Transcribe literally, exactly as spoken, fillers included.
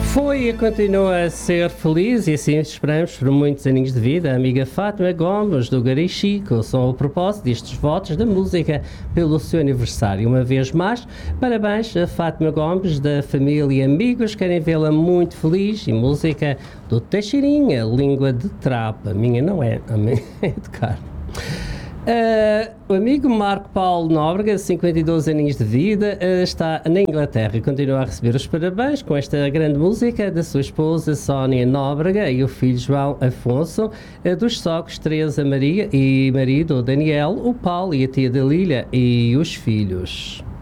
Foi e continua a ser feliz e assim esperamos por muitos aninhos de vida a amiga Fátima Gomes do Garichico. São a propósito destes votos da música pelo seu aniversário. Uma vez mais, parabéns a Fátima Gomes, da família e amigos, querem vê-la muito feliz. E música do Teixeirinha, Língua de Trapo. A minha não é, a minha é de carne. Uh, o amigo Marco Paulo Nóbrega, cinquenta e dois aninhos de vida, uh, está na Inglaterra e continua a receber os parabéns com esta grande música da sua esposa Sónia Nóbrega e o filho João Afonso, uh, dos sogros Teresa Maria e marido Daniel, o Paulo e a tia Dalília e os filhos.